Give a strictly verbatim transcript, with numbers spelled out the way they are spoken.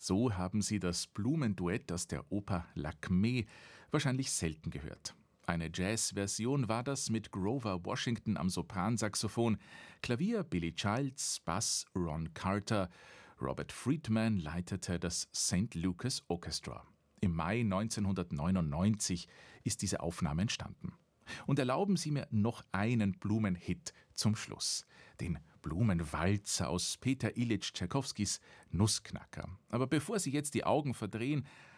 So haben Sie das Blumenduett aus der Oper Lakmé wahrscheinlich selten gehört. Eine Jazz-Version war das mit Grover Washington am Sopransaxophon, Klavier Billy Childs, Bass Ron Carter, Robert Friedman leitete das Saint Lucas Orchestra. Im Mai neunzehnhundertneunundneunzig ist diese Aufnahme entstanden. Und erlauben Sie mir noch einen Blumenhit zum Schluss. Den Blumenwalzer aus Peter Ilyich Tschaikowskis Nussknacker. Aber bevor Sie jetzt die Augen verdrehen,